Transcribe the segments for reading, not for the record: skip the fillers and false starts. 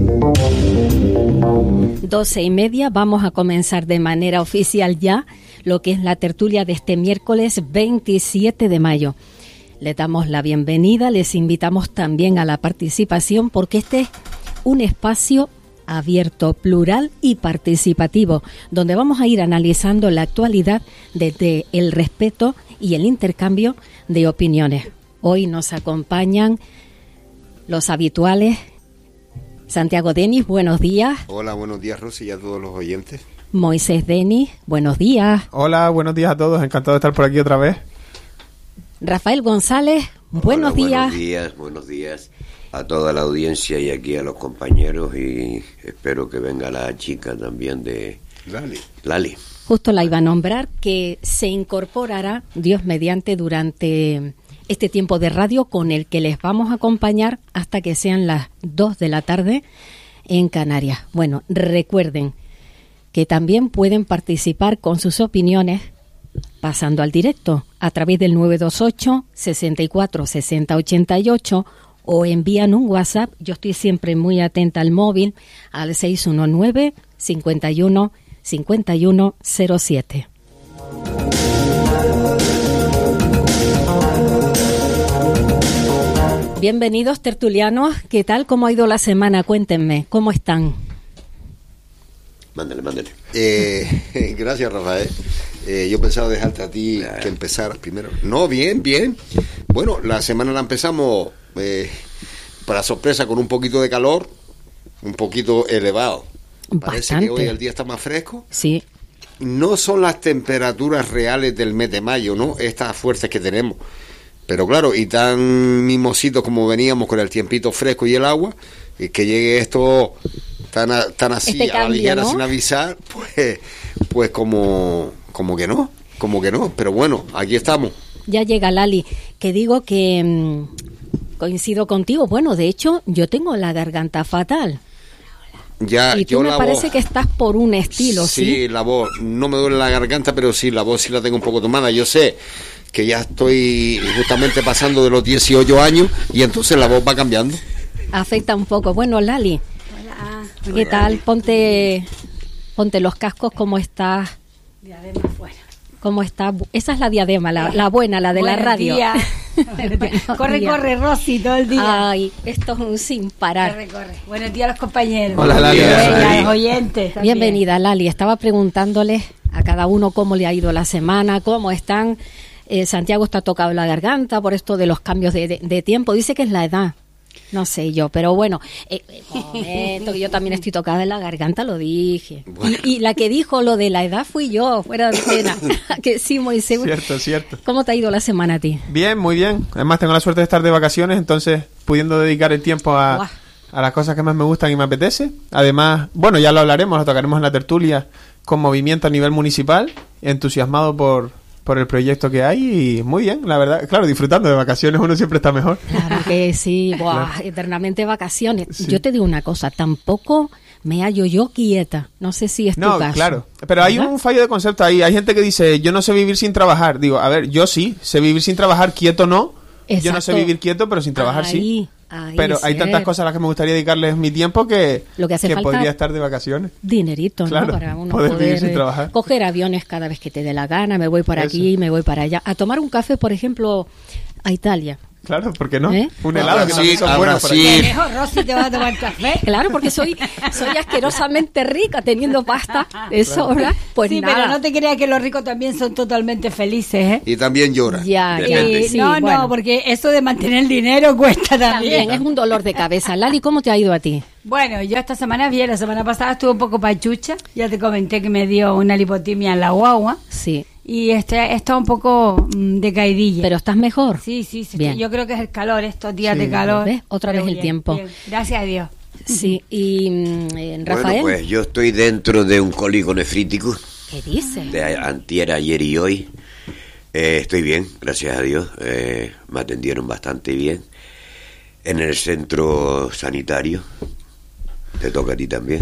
12:30, vamos a comenzar de manera oficial ya lo que es la tertulia de este miércoles 27 de mayo. Les damos la bienvenida, les invitamos también a la participación porque este es un espacio abierto, plural y participativo, donde vamos a ir analizando la actualidad desde el respeto y el intercambio de opiniones. Hoy nos acompañan los habituales. Santiago Denis, buenos días. Hola, buenos días, Rosy, y a todos los oyentes. Moisés Denis, buenos días. Hola, buenos días a todos, encantado de estar por aquí otra vez. Rafael González, buenos días. Buenos días a toda la audiencia y aquí a los compañeros, y espero que venga la chica también de Lali. Justo la iba a nombrar, que se incorporará, Dios mediante, durante este tiempo de radio con el que les vamos a acompañar hasta que sean las 2 de la tarde en Canarias. Bueno, recuerden que también pueden participar con sus opiniones pasando al directo a través del 928 64 60 88 o envían un WhatsApp. Yo estoy siempre muy atenta al móvil al 619 51 51 07. Bienvenidos tertulianos, ¿qué tal? ¿Cómo ha ido la semana? Cuéntenme, ¿cómo están? Mándale. Gracias, Rafael. Yo pensaba dejarte a ti que empezaras primero. No, bien. Bueno, la semana la empezamos, para sorpresa, con un poquito de calor, un poquito elevado. Parece Bastante. que hoy el día está más fresco. Sí. No son las temperaturas reales del mes de mayo, ¿no? Estas fuertes que tenemos. Pero claro, y tan mimositos como veníamos con el tiempito fresco y el agua, que llegue esto tan así este a la cambio, ligera, ¿no? Sin avisar, pues como que no, pero bueno, aquí estamos. Ya llega Lali, que digo que coincido contigo. Bueno, de hecho, yo tengo la garganta fatal. Ya, y tú me parece que estás por un estilo, ¿sí? Sí, la voz, no me duele la garganta, pero sí, la voz sí la tengo un poco tomada. Yo sé que ya estoy justamente pasando de los 18 años y entonces la voz va cambiando. Afecta un poco. Bueno, Lali, Hola. ¿qué tal? Ponte los cascos, ¿cómo estás? Diadema fuera. ¿Cómo está? Esa es la diadema, la buena, la de la radio. Corre, Rosy, todo el día. Ay, esto es un sin parar. Corre. Buenos días a los compañeros. Hola, Lali. A los oyentes. Bienvenida, Lali. Estaba preguntándoles a cada uno cómo le ha ido la semana, cómo están. Santiago está tocado la garganta por esto de los cambios de tiempo. Dice que es la edad. No sé yo, pero bueno, momento, que yo también estoy tocada en la garganta, lo dije. Bueno. Y la que dijo lo de la edad fui yo, fuera de escena. Que sí, Moisés. Cierto. ¿Cómo te ha ido la semana a ti? Bien, muy bien. Además tengo la suerte de estar de vacaciones, entonces pudiendo dedicar el tiempo a las cosas que más me gustan y me apetece. Además, bueno, ya lo hablaremos, lo tocaremos en la tertulia, con movimiento a nivel municipal, entusiasmado por el proyecto que hay y muy bien, la verdad. Claro, disfrutando de vacaciones uno siempre está mejor. Claro que sí, Claro. Eternamente vacaciones. Sí. Yo te digo una cosa, tampoco me hallo yo quieta. No sé si es tu caso. No, claro. Pero hay un fallo de concepto ahí. Hay gente que dice, yo no sé vivir sin trabajar. Digo, a ver, yo sí, sé vivir sin trabajar, quieto no. Exacto. Yo no sé vivir quieto, pero sin trabajar sí. Pero hay tantas cosas a las que me gustaría dedicarles mi tiempo que falta podría estar de vacaciones. Dinerito, claro, ¿no? Para uno poder vivir poder sin trabajar. coger aviones cada vez que te dé la gana. Me voy para aquí, me voy para allá. A tomar un café, por ejemplo, a Italia. Claro, ¿por qué no? ¿Eh? Un helado que también son buenos por sí. aquí. Mejor, Rosy, te vas a tomar café. Claro, porque soy asquerosamente rica teniendo pasta de sobra. Pues sí, nada. pero no te creas que los ricos también son totalmente felices, ¿eh? Y también llora. Ya, sí, no, bueno. porque eso de mantener el dinero cuesta También también. es un dolor de cabeza. Lali, ¿cómo te ha ido a ti? Bueno, yo esta semana bien, la semana pasada estuve un poco pachucha. Ya te comenté que me dio una lipotimia en la guagua. Sí. Y está un poco decaidilla. ¿Pero estás mejor? Sí, Bien. yo creo que es el calor, estos días Sí, de calor. ¿ves? Otra Pero vez el tiempo. bien. Gracias a Dios. Sí, y Rafael. Bueno, pues yo estoy dentro de un cólico nefrítico ¿Qué dices? de antier, ayer y hoy. Estoy bien, gracias a Dios. Me atendieron bastante bien en el centro sanitario. Te toca a ti también.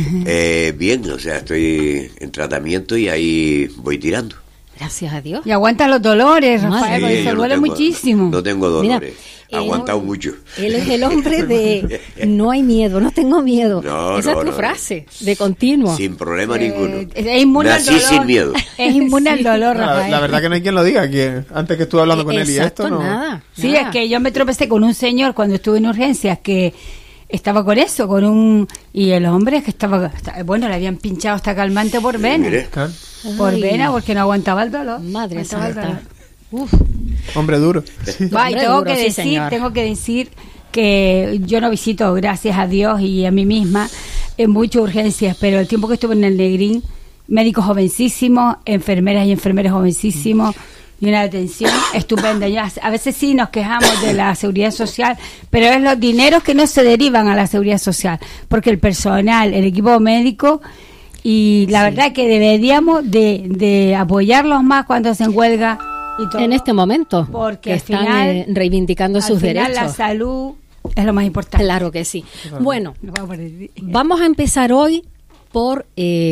Bien, o sea, estoy en tratamiento y ahí voy tirando. Gracias a Dios. Y aguantas los dolores, Madre Rafael, mía, porque se yo duele muchísimo. No tengo dolores. aguantado mucho. Él es el hombre de no hay miedo, no tengo miedo. Esa es tu frase, de continuo. Sin problema ninguno. Es inmune al dolor. Sin miedo. Es inmune al dolor, Rafael. La verdad que no hay quien lo diga, que antes que estuve hablando con él y esto no... Nada. Sí, es que yo me tropecé con un señor cuando estuve en urgencias que estaba con eso, con un... Y el hombre es que estaba... Bueno, le habían pinchado hasta calmante por vena. Claro. Por vena, porque no aguantaba el dolor. Madre santa. Uf. Hombre duro. Va, y tengo que decir que yo no visito, gracias a Dios y a mí misma, en muchas urgencias, pero el tiempo que estuve en el Negrín, médicos jovencísimos, enfermeras y enfermeros jovencísimos, y una atención estupenda. Ya, a veces sí nos quejamos de la seguridad social, pero es los dineros que no se derivan a la seguridad social, porque el personal, el equipo médico, y la verdad que deberíamos de apoyarlos más cuando se huelga. En este momento, porque que están reivindicando sus derechos. La salud es lo más importante. Claro que sí. Bueno, vamos a empezar hoy por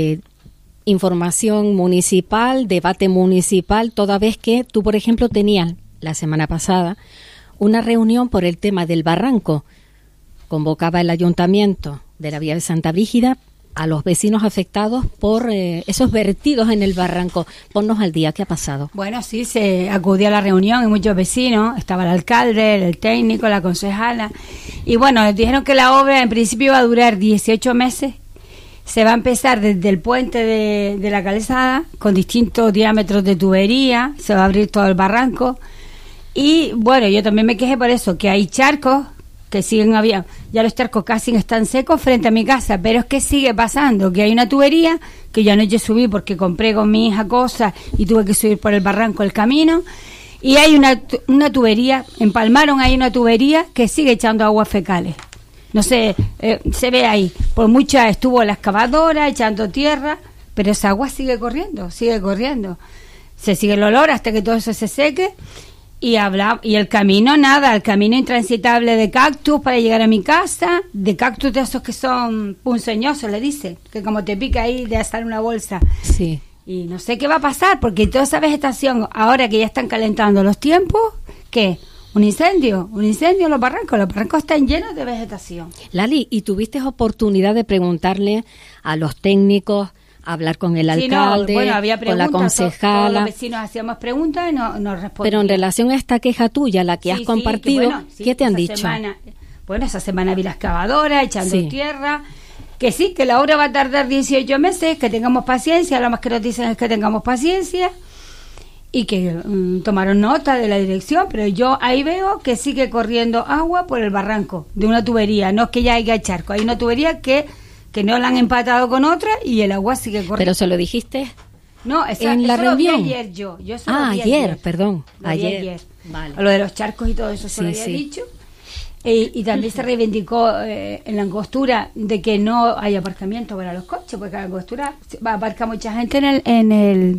información municipal, debate municipal, toda vez que tú, por ejemplo, tenías la semana pasada una reunión por el tema del barranco. Convocaba el ayuntamiento de la Villa de Santa Brígida a los vecinos afectados por esos vertidos en el barranco. Ponnos al día, ¿qué ha pasado? Bueno, sí, se acudió a la reunión y muchos vecinos, estaba el alcalde, el técnico, la concejala, y bueno, dijeron que la obra en principio iba a durar 18 meses, se va a empezar desde el puente de la calzada, con distintos diámetros de tubería, se va a abrir todo el barranco, y bueno, yo también me quejé por eso, que hay charcos, que siguen había, ya los charcos casi están secos frente a mi casa, pero es que sigue pasando, que hay una tubería que ya no yo subí porque compré con mi hija cosas y tuve que subir por el barranco el camino, y hay una tubería, empalmaron ahí una tubería que sigue echando aguas fecales, no sé, se ve ahí, por mucha estuvo la excavadora echando tierra, pero esa agua sigue corriendo, se sigue el olor hasta que todo eso se seque. Y el camino, nada, el camino intransitable de cactus para llegar a mi casa, de cactus de esos que son punzoñosos, le dice, que como te pica ahí de hacer una bolsa. Sí. Y no sé qué va a pasar, porque toda esa vegetación, ahora que ya están calentando los tiempos, ¿qué? Un incendio en los barrancos están llenos de vegetación. Lali, ¿y tuviste oportunidad de preguntarle a los técnicos, hablar con el alcalde, había con la concejala? Todos los vecinos hacíamos preguntas y no respondían. Pero en relación a esta queja tuya, la que has compartido, ¿qué te han dicho? Esa semana vi la excavadora echando tierra, que sí, que la obra va a tardar 18 meses, que tengamos paciencia, lo más que nos dicen es que tengamos paciencia, y que tomaron nota de la dirección, pero yo ahí veo que sigue corriendo agua por el barranco, de una tubería, no es que ya haya charco, hay una tubería que no la han empatado con otra y el agua sigue corriendo. ¿Pero se lo dijiste? No, en la reunión. Lo vi ayer yo se lo vi ayer, perdón. Ayer. Vale. Lo de los charcos y todo eso se lo había dicho. Y también se reivindicó en la Angostura de que no hay aparcamiento para los coches, porque en la Angostura aparca mucha gente en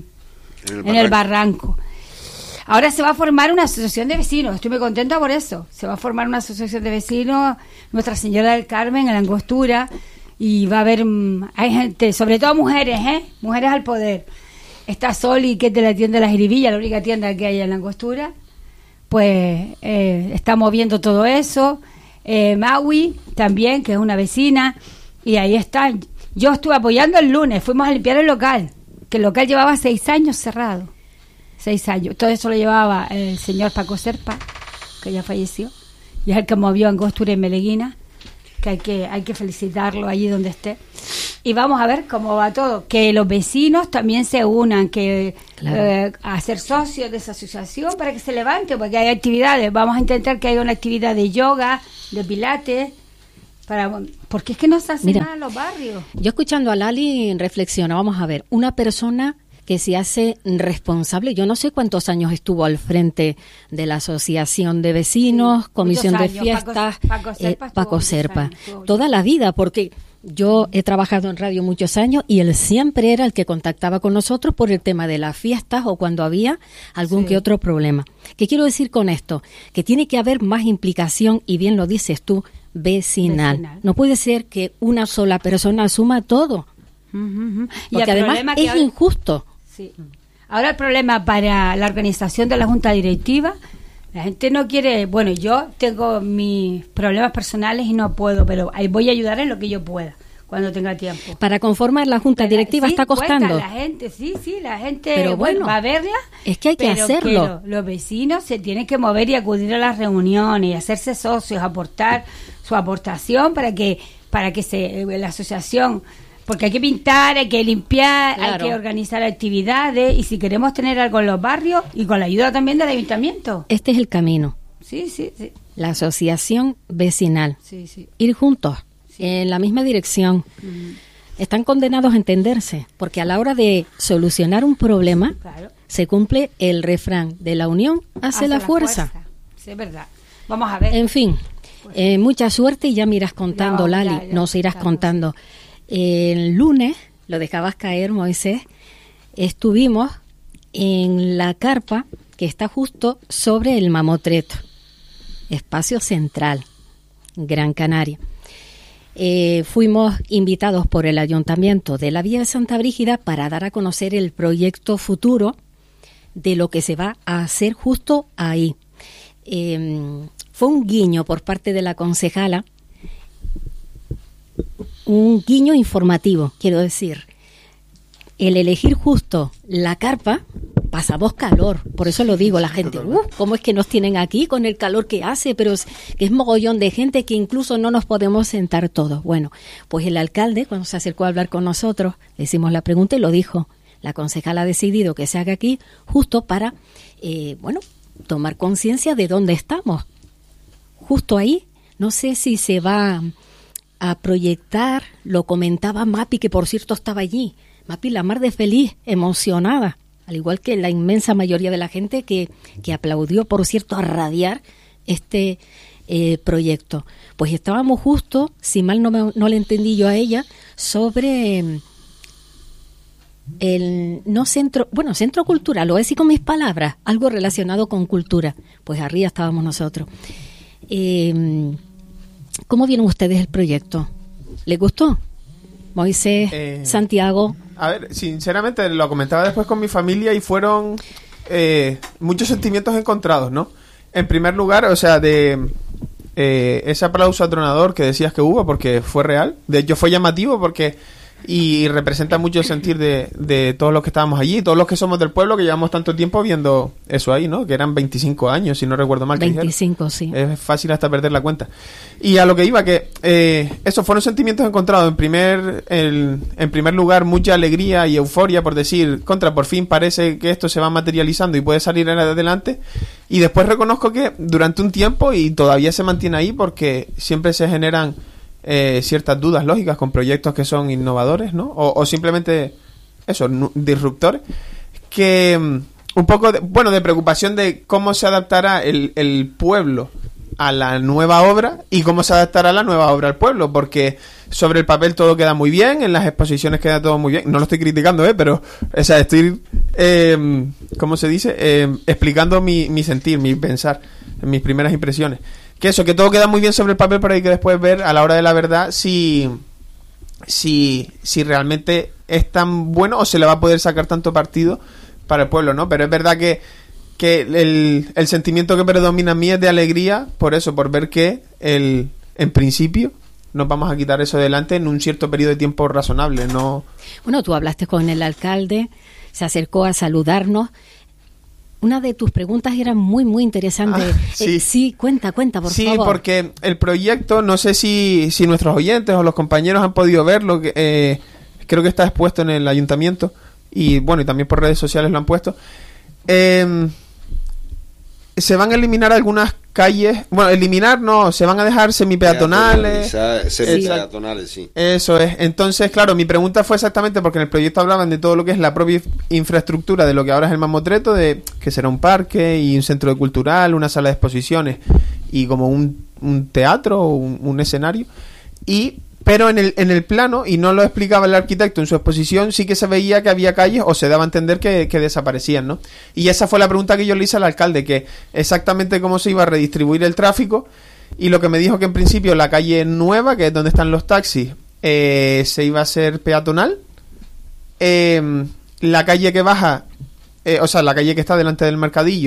el barranco. Ahora se va a formar una asociación de vecinos, estoy muy contenta por eso. Se va a formar una asociación de vecinos, Nuestra Señora del Carmen, en la Angostura, y va a haber, hay gente, sobre todo mujeres, mujeres al poder. Está Soli, que es de la tienda de la Jiribilla, la única tienda que hay en la Angostura, pues está moviendo todo eso. Maui también, que es una vecina, y ahí están. Yo estuve apoyando el lunes, fuimos a limpiar el local, que el local llevaba 6 años cerrado. 6 años. Todo eso lo llevaba el señor Paco Serpa, que ya falleció, y es el que movió Angostura y Meleguina, que hay que felicitarlo allí donde esté. Y vamos a ver cómo va todo, que los vecinos también se unan, que a ser socios de esa asociación para que se levante, porque hay actividades. Vamos a intentar que haya una actividad de yoga, de pilates, porque es que no se hace nada en los barrios. Yo escuchando a Lali reflexiono, vamos a ver, una persona que se hace responsable, yo no sé cuántos años estuvo al frente de la asociación de vecinos, comisión de fiestas, Paco Serpa, toda la vida, porque yo he trabajado en radio muchos años y él siempre era el que contactaba con nosotros por el tema de las fiestas o cuando había algún que otro problema. ¿Qué quiero decir con esto? Que tiene que haber más implicación, y bien lo dices tú, vecinal. No puede ser que una sola persona asuma todo, porque además es injusto. Sí. Ahora el problema para la organización de la Junta Directiva, La gente no quiere, bueno, yo tengo mis problemas personales y no puedo, pero ahí voy a ayudar en lo que yo pueda, cuando tenga tiempo. Para conformar la junta directiva está costando. La gente, la gente pero bueno, va a verla. Es que hay que hacerlo. Que los vecinos se tienen que mover y acudir a las reuniones y hacerse socios, aportar su aportación para que la asociación... Porque hay que pintar, hay que limpiar, claro, hay que organizar actividades y si queremos tener algo en los barrios y con la ayuda también del ayuntamiento. Este es el camino. Sí. La asociación vecinal. Sí. Ir juntos, en la misma dirección. Están condenados a entenderse, porque a la hora de solucionar un problema, claro, se cumple el refrán de la unión hace la fuerza. Sí, es verdad. Vamos a ver. En fin, mucha suerte y ya me irás contando, Lali, nos irás contando. El lunes, lo dejabas caer, Moisés, estuvimos en la carpa que está justo sobre el Mamotreto, espacio central, Gran Canaria. Fuimos invitados por el Ayuntamiento de la Villa de Santa Brígida para dar a conocer el proyecto futuro de lo que se va a hacer justo ahí. Fue un guiño por parte de la concejala, un guiño informativo, quiero decir. El elegir justo la carpa, pasamos calor, por eso lo digo, la gente, ¿cómo es que nos tienen aquí con el calor que hace? Pero que es mogollón de gente que incluso no nos podemos sentar todos. Bueno, pues el alcalde, cuando se acercó a hablar con nosotros, le hicimos la pregunta y lo dijo. La concejala ha decidido que se haga aquí justo para, tomar conciencia de dónde estamos. Justo ahí, no sé si se va a proyectar, lo comentaba Mapi, que por cierto estaba allí. Mapi, la mar de feliz, emocionada, al igual que la inmensa mayoría de la gente que aplaudió, por cierto, a radiar este proyecto. Pues estábamos justo, si mal no le entendí yo a ella, sobre el centro cultural, lo voy a decir con mis palabras, algo relacionado con cultura. Pues arriba estábamos nosotros. ¿Cómo vieron ustedes el proyecto? ¿Les gustó? Moisés, Santiago. A ver, sinceramente lo comentaba después con mi familia y fueron muchos sentimientos encontrados, ¿no? En primer lugar, o sea, de ese aplauso atronador que decías que hubo, porque fue real. De hecho, fue llamativo porque y representa mucho el sentir de todos los que estábamos allí, todos los que somos del pueblo, que llevamos tanto tiempo viendo eso ahí, ¿no? Que eran 25 años, si no recuerdo mal. 25, sí. Es fácil hasta perder la cuenta. Y a lo que iba, que esos fueron sentimientos encontrados. En primer lugar, mucha alegría y euforia por decir, por fin parece que esto se va materializando y puede salir adelante. Y después reconozco que durante un tiempo, y todavía se mantiene ahí, porque siempre se generan ciertas dudas lógicas con proyectos que son innovadores, ¿no? O simplemente eso, disruptores, que un poco de preocupación de cómo se adaptará el pueblo a la nueva obra y cómo se adaptará la nueva obra al pueblo, porque sobre el papel todo queda muy bien, en las exposiciones queda todo muy bien, no lo estoy criticando, pero o sea, estoy ¿cómo se dice? Explicando mi sentir, mi pensar, mis primeras impresiones. Que todo queda muy bien sobre el papel, pero hay que después ver a la hora de la verdad si realmente es tan bueno o se le va a poder sacar tanto partido para el pueblo, ¿no? Pero es verdad que el sentimiento que predomina en mí es de alegría por eso, por ver que en principio nos vamos a quitar eso delante en un cierto periodo de tiempo razonable, ¿no? Bueno, tú hablaste con el alcalde, se acercó a saludarnos. Una de tus preguntas era muy, muy interesante. Sí, cuenta, por favor. Sí, porque el proyecto, no sé si nuestros oyentes o los compañeros han podido verlo, creo que está expuesto en el ayuntamiento y bueno, y también por redes sociales lo han puesto. Se van a eliminar algunas calles, se van a dejar semipeatonales. Semipeatonales, sí. Eso es. Entonces, claro, mi pregunta fue exactamente porque en el proyecto hablaban de todo lo que es la propia infraestructura de lo que ahora es el Mamotreto, de que será un parque y un centro cultural, una sala de exposiciones y como un teatro o un escenario. Pero en el plano, y no lo explicaba el arquitecto en su exposición, sí que se veía que había calles, o se daba a entender que desaparecían, ¿no? Y esa fue la pregunta que yo le hice al alcalde, que exactamente cómo se iba a redistribuir el tráfico, y lo que me dijo que en principio la calle nueva, que es donde están los taxis, se iba a hacer peatonal, la calle que baja, la calle que está delante del mercadillo,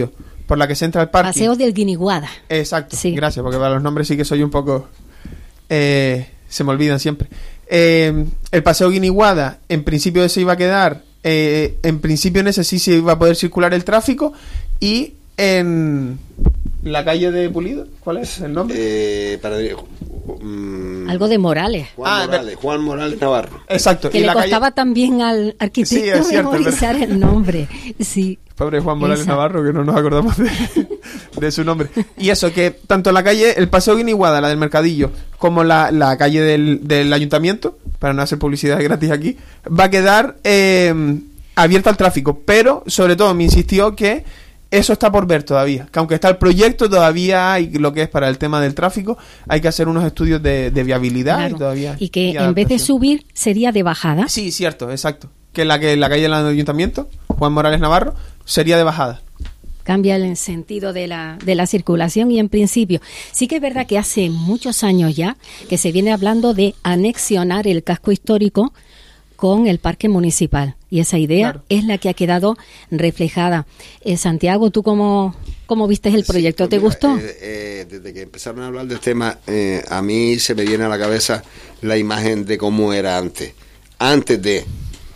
por la que se entra al parque. Paseo del Guiniguada. Exacto, sí. Gracias, porque para los nombres sí que soy un poco... se me olvidan siempre. El Paseo Guiniguada, en principio se iba a quedar... en principio en ese sí se iba a poder circular el tráfico, y en la calle de Pulido, ¿cuál es el nombre? Algo de Morales. Juan Morales Navarro. Exacto. Que y le la costaba calle... también al arquitecto Sí, es cierto, memorizar el nombre. Sí. Pobre Juan Morales Esa. Navarro, que no nos acordamos de su nombre. Y eso, que tanto la calle, el Paseo Guiniguada, la del Mercadillo, como la calle del Ayuntamiento, para no hacer publicidad gratis aquí, va a quedar abierta al tráfico. Pero, sobre todo, me insistió que eso está por ver todavía. Que aunque está el proyecto, todavía hay lo que es para el tema del tráfico, hay que hacer unos estudios de viabilidad. Claro. Y todavía Y que en vez de subir, sería de bajada. Sí, cierto, exacto. Que la calle del Ayuntamiento, Juan Morales Navarro, sería de bajada. Cambia el sentido de la circulación, y en principio sí que es verdad que hace muchos años ya que se viene hablando de anexionar el casco histórico con el parque municipal, y esa idea Claro. es la que ha quedado reflejada. Santiago, ¿tú cómo viste el proyecto? Sí, ¿Te pues mira, gustó? Desde que empezaron a hablar del tema, a mí se me viene a la cabeza la imagen de cómo era antes. Antes de...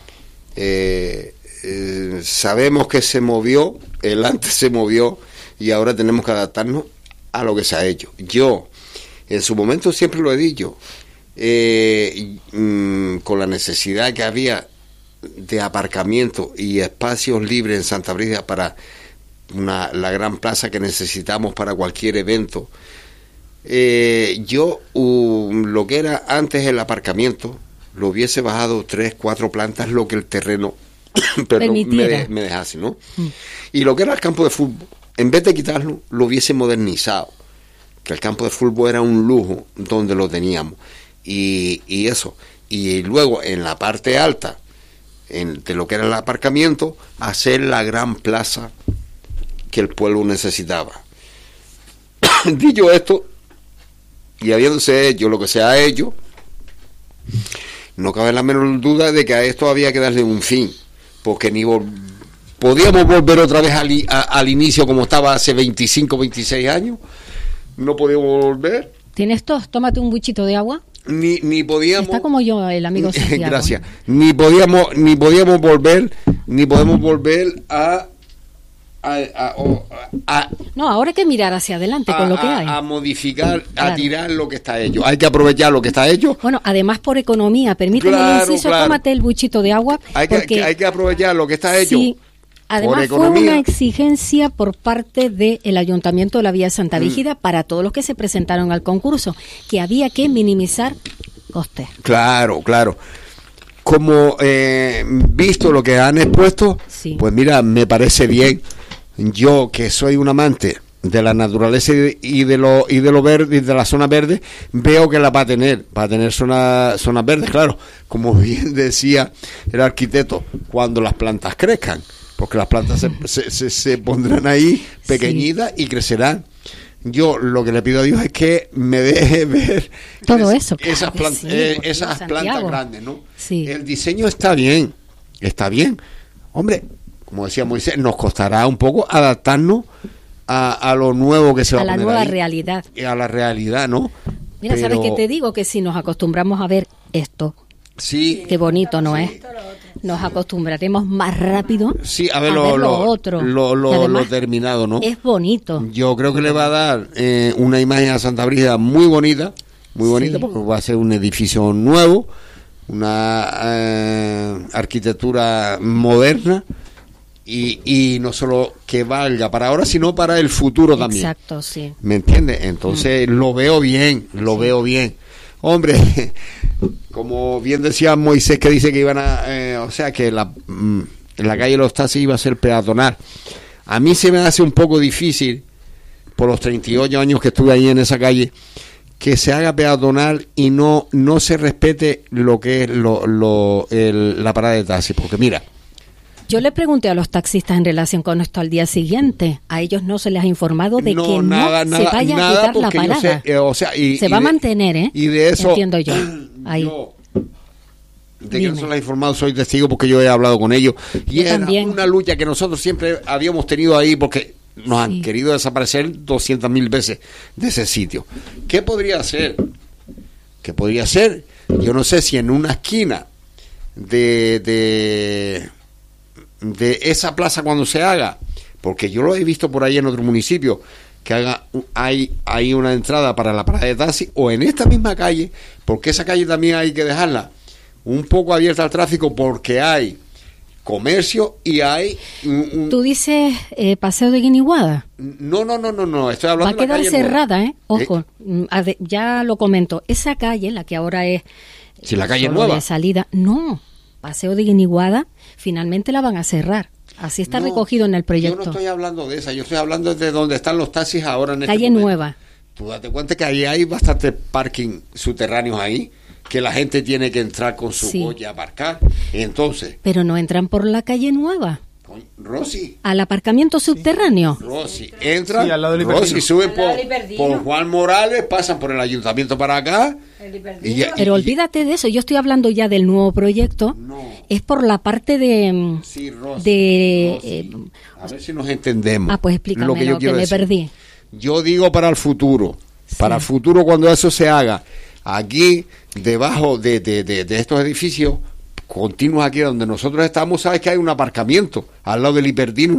sabemos que se movió, el antes se movió, y ahora tenemos que adaptarnos a lo que se ha hecho. Yo, en su momento, siempre lo he dicho, con la necesidad que había de aparcamiento y espacios libres en Santa Brígida para la gran plaza que necesitamos para cualquier evento, yo lo que era antes el aparcamiento lo hubiese bajado 3, 4 plantas, lo que el terreno me dejase, ¿no? Y lo que era el campo de fútbol, en vez de quitarlo, lo hubiese modernizado, que el campo de fútbol era un lujo donde lo teníamos, y eso, y luego en la parte alta de lo que era el aparcamiento, hacer la gran plaza que el pueblo necesitaba. Dicho esto, y habiéndose hecho lo que se ha hecho, no cabe la menor duda de que a esto había que darle un fin, porque ni podíamos volver otra vez al inicio como estaba hace 25, 26 años, no podíamos volver. ¿Tienes tos? Tómate un buchito de agua. Ni podíamos... Está como yo, el amigo Santiago. Gracias. Ni podemos volver a No, ahora hay que mirar hacia adelante con lo que hay. A modificar, Claro. a tirar lo que está hecho. Hay que aprovechar lo que está hecho. Bueno, además por economía, permíteme Claro, el inciso, claro. tómate el buchito de agua. Hay que aprovechar lo que está hecho. Sí, además por fue economía. una exigencia por parte del Ayuntamiento de la Villa de Santa Brígida para todos los que se presentaron al concurso, que había que minimizar costes. Claro. Como visto lo que han expuesto, Sí. pues mira, me parece bien. Yo, que soy un amante de la naturaleza y de lo verde y de la zona verde, veo que la va a tener zonas verdes, claro, como bien decía el arquitecto, cuando las plantas crezcan, porque las plantas se pondrán ahí pequeñitas y crecerán. Yo lo que le pido a Dios es que me deje ver Todo eso, esas claro que plantas, sí, por Dios, esas plantas Santiago. grandes, ¿no? Sí. El diseño está bien. Hombre, como decía Moisés, nos costará un poco adaptarnos a lo nuevo que se va a A la poner nueva ahí. realidad. A la realidad, ¿no? Mira, Pero- ¿sabes qué te digo? Que si nos acostumbramos a ver esto, Sí, qué bonito, ¿no es? Nos acostumbraremos más rápido a ver lo otro. lo Y además terminado, ¿no? es bonito. Yo creo que le va a dar una imagen a Santa Brígida muy bonita, Sí. porque va a ser un edificio nuevo, una arquitectura moderna, y no solo que valga para ahora, sino para el futuro también. Exacto, sí. ¿Me entiendes? Entonces lo veo bien, veo bien. Hombre, como bien decía Moisés, que dice que iban que la calle de los taxis iba a ser peatonal. A mí se me hace un poco difícil, por los 38 años que estuve ahí en esa calle, que se haga peatonal y no se respete lo que es la parada de taxis. Porque mira, Yo le pregunté a los taxistas en relación con esto al día siguiente. A ellos no se les ha informado de que no se vaya a quitar la porque yo parada. sé, Se va a mantener, ¿eh? Y de eso entiendo yo. Ahí. yo, de que no Dime. se les ha informado, soy testigo porque yo he hablado con ellos. Y Yo era también. una lucha que nosotros siempre habíamos tenido ahí, porque nos han querido desaparecer 200.000 veces de ese sitio. ¿Qué podría ser? Yo no sé si en una esquina de esa plaza cuando se haga, porque yo lo he visto por ahí en otro municipio, que hay una entrada para la parada de taxi, o en esta misma calle, porque esa calle también hay que dejarla un poco abierta al tráfico, porque hay comercio y hay... ¿Tú dices Paseo de Guiniguada? No, estoy hablando de la calle va a quedar cerrada, Ojo, ya lo comento. Esa calle, la que ahora es... Si la calle nueva. De salida, no, Paseo de Guiniguada, finalmente la van a cerrar. Así está recogido en el proyecto. Yo no estoy hablando de esa, yo estoy hablando de donde están los taxis ahora en calle nueva. Tú date cuenta que ahí hay bastante parking subterráneos ahí, que la gente tiene que entrar con su coche a aparcar. Entonces... Pero no entran por la calle nueva. Rosy. Al aparcamiento subterráneo. Rosy, entran, sí, al lado del Rosy, suben por Juan Morales, pasan por el ayuntamiento para acá. Pero olvídate de eso, yo estoy hablando ya del nuevo proyecto. No. Es por la parte de... Sí, Rosy, Rosy. A ver si nos entendemos. Pues explícame lo que yo quiero me decir. Perdí. Yo digo para el futuro, para el futuro cuando eso se haga, aquí, debajo de estos edificios continuos aquí donde nosotros estamos, sabes que hay un aparcamiento al lado del Hiperdino,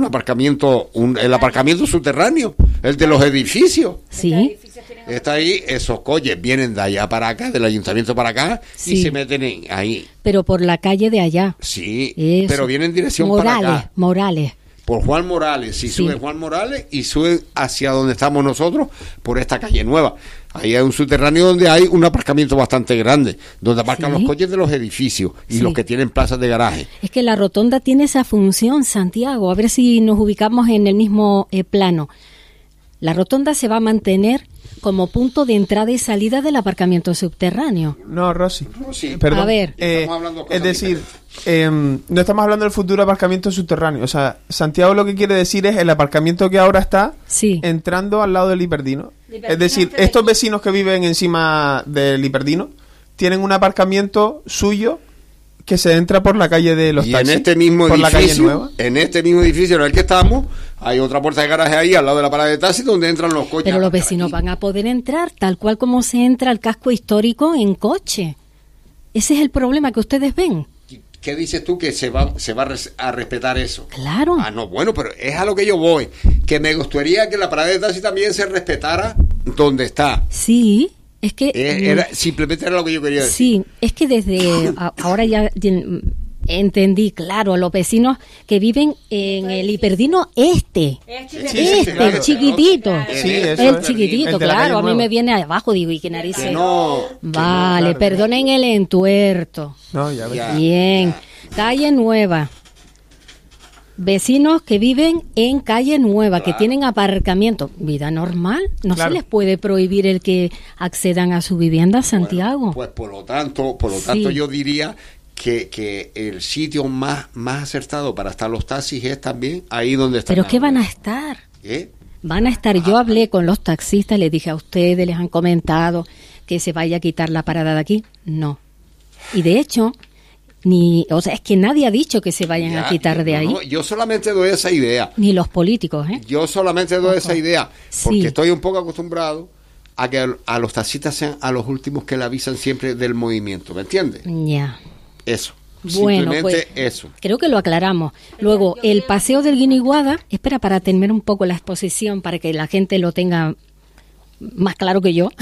el aparcamiento subterráneo, el de los edificios. Sí. Está ahí, esos coches vienen de allá para acá, del ayuntamiento para acá, y se meten ahí. Pero por la calle de allá. Sí, eso. Pero vienen en dirección para acá. Morales. Por Juan Morales, suben Juan Morales y suben hacia donde estamos nosotros, por esta calle nueva. Ahí hay un subterráneo donde hay un aparcamiento bastante grande, donde aparcan los coches de los edificios y los que tienen plazas de garaje. Es que la rotonda tiene esa función, Santiago, a ver si nos ubicamos en el mismo plano. La rotonda se va a mantener como punto de entrada y salida del aparcamiento subterráneo. No, Rosy. Perdón. A ver. Es decir, no estamos hablando del futuro aparcamiento subterráneo. O sea, Santiago lo que quiere decir es el aparcamiento que ahora está entrando al lado del Hiperdino. Es decir, estos vecinos que viven encima del Hiperdino tienen un aparcamiento suyo que se entra por la calle de los taxis. En este mismo edificio, en el que estamos, hay otra puerta de garaje ahí al lado de la parada de taxi donde entran los coches. Pero los vecinos van a poder entrar tal cual como se entra al casco histórico en coche. Ese es el problema que ustedes ven. ¿Qué dices tú que se va a respetar eso? Claro. No, bueno, pero es a lo que yo voy. Que me gustaría que la parada de taxi también se respetara donde está. Sí. Es que simplemente era lo que yo quería decir. Sí, es que desde ahora ya entendí, claro, los vecinos que viven en el Hiperdino chiquitito. El chiquitito, claro, a mí me viene abajo, digo, ¿y qué narices? Vale, perdonen el entuerto. No, ya ves. Bien, calle nueva. Vecinos que viven en calle nueva, que tienen aparcamiento, vida normal, no se les puede prohibir el que accedan a su vivienda, Santiago. Bueno, pues por lo tanto yo diría que el sitio más acertado para estar los taxis es también ahí donde están. ¿Pero qué van a estar? Van a estar, yo hablé con los taxistas, les dije a ustedes, les han comentado que se vaya a quitar la parada de aquí. No. Y de hecho... es que nadie ha dicho que se vayan a quitar de ahí. No, yo solamente doy esa idea. Ni los políticos, Yo solamente doy esa idea, porque estoy un poco acostumbrado a que a los taxistas sean a los últimos que le avisan siempre del movimiento, ¿me entiendes? Ya. Eso. Bueno, simplemente pues, eso. Creo que lo aclaramos. Luego, el paseo del Guiniguada, espera para terminar un poco la exposición, para que la gente lo tenga más claro que yo.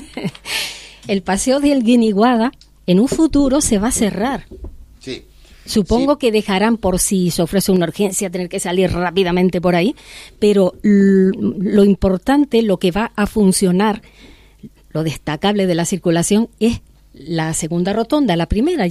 El paseo del Guiniguada en un futuro se va a cerrar. Sí. Supongo que dejarán, por si se ofrece una urgencia, tener que salir rápidamente por ahí, pero lo importante, lo que va a funcionar, lo destacable de la circulación es la segunda rotonda, la primera.